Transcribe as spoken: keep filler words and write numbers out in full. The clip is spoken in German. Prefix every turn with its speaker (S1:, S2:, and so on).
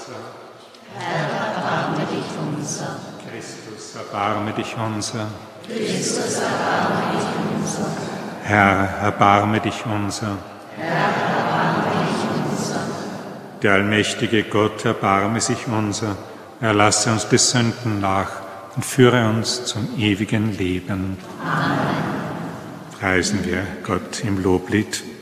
S1: unser.
S2: Herr, erbarme dich unser.
S1: Christus, erbarme dich unser.
S2: Christus, erbarme dich unser.
S1: Herr, erbarme dich unser.
S2: Herr, erbarme dich unser.
S1: Der allmächtige Gott, erbarme sich unser. Erlasse uns die Sünden nach und führe uns zum ewigen Leben.
S2: Amen.
S1: Preisen wir Gott im Loblied.